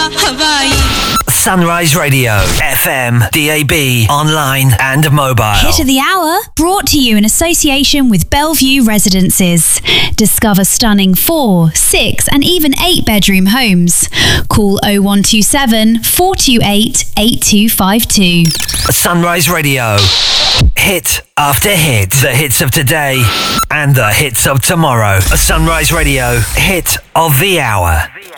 Sunrise Radio, FM, DAB, online and mobile. Hit of the hour, brought to you in association with Bellevue Residences. Discover stunning 4, 6 and even 8 bedroom homes. Call 0127 428 8252. Sunrise Radio. Hit after hit. The hits of today and the hits of tomorrow. Sunrise Radio, hit of the hour.